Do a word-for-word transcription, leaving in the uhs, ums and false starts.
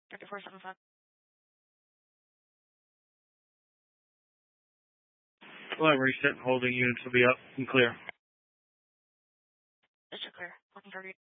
thirty-four seventy-five. Well, reset. Holding units will be up and clear. District clear. Looking for